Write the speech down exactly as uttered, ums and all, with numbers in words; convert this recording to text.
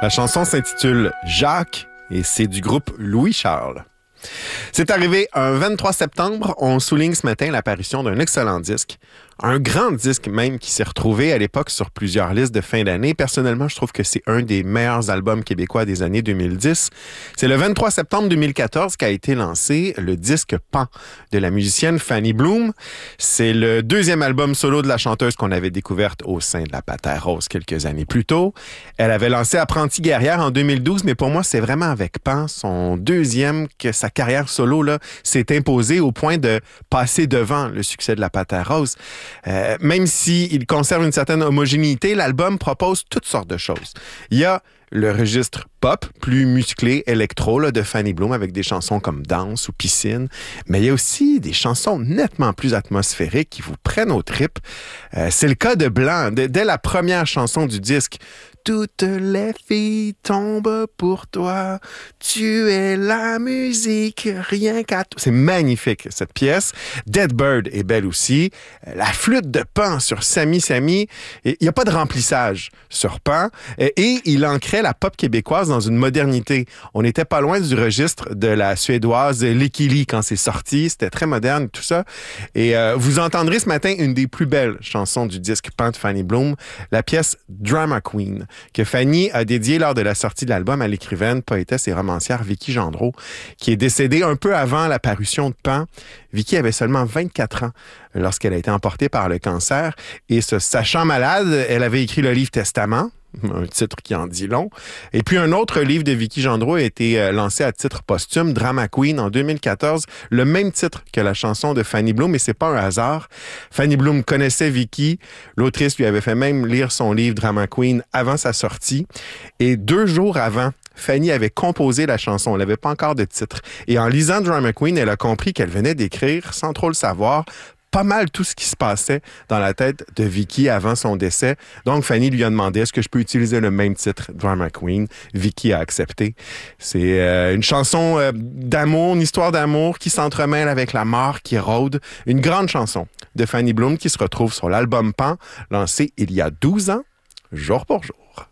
La chanson s'intitule « Jacques » et c'est du groupe Louis Charles. C'est arrivé un vingt-trois septembre. On souligne ce matin l'apparition d'un excellent disque. Un grand disque même qui s'est retrouvé à l'époque sur plusieurs listes de fin d'année. Personnellement, je trouve que c'est un des meilleurs albums québécois des années deux mille dix. C'est le vingt-trois septembre deux mille quatorze qu'a été lancé le disque Pan de la musicienne Fanny Bloom. C'est le deuxième album solo de la chanteuse qu'on avait découverte au sein de la Panthère Rose quelques années plus tôt. Elle avait lancé Apprentie guerrière en deux mille douze, mais pour moi, c'est vraiment avec Pan, son deuxième, que sa carrière solo là, s'est imposée au point de passer devant le succès de la Panthère Rose. Euh, même s'il conserve une certaine homogénéité, l'album propose toutes sortes de choses. Il y a le registre pop, plus musclé, électro là, de Fanny Bloom avec des chansons comme Danse ou Piscine, mais il y a aussi des chansons nettement plus atmosphériques qui vous prennent aux tripes. Euh, c'est le cas de Blanc. Dès, dès la première chanson du disque, toutes les filles tombent pour toi. Tu es la musique, rien qu'à toi. C'est magnifique, cette pièce. Dead Bird est belle aussi. La flûte de Pan sur Samy Samy. Il n'y a pas de remplissage sur Pan. Et il ancrait la pop québécoise dans une modernité. On n'était pas loin du registre de la suédoise Lekili quand c'est sorti. C'était très moderne, tout ça. Et euh, vous entendrez ce matin une des plus belles chansons du disque Pan de Fanny Bloom, la pièce Drama Queen, que Fanny a dédiée lors de la sortie de l'album à l'écrivaine, poétesse et romancière Vicki Gendreau, qui est décédée un peu avant la parution de Pan. Vicki avait seulement vingt-quatre ans lorsqu'elle a été emportée par le cancer. Et se sachant malade, elle avait écrit le livre Testament, un titre qui en dit long. Et puis un autre livre de Vicki Gendreau a été lancé à titre posthume, Drama Queen, en deux mille quatorze, le même titre que la chanson de Fanny Bloom, et c'est pas un hasard. Fanny Bloom connaissait Vicki, l'autrice lui avait fait même lire son livre Drama Queen avant sa sortie, et deux jours avant, Fanny avait composé la chanson, elle n'avait pas encore de titre. Et en lisant Drama Queen, elle a compris qu'elle venait d'écrire, sans trop le savoir, pas mal tout ce qui se passait dans la tête de Vicki avant son décès. Donc, Fanny lui a demandé, est-ce que je peux utiliser le même titre, Drama Queen? Vicki a accepté. C'est euh, une chanson euh, d'amour, une histoire d'amour qui s'entremêle avec la mort qui rôde. Une grande chanson de Fanny Bloom qui se retrouve sur l'album Pan, lancé il y a douze ans, jour pour jour.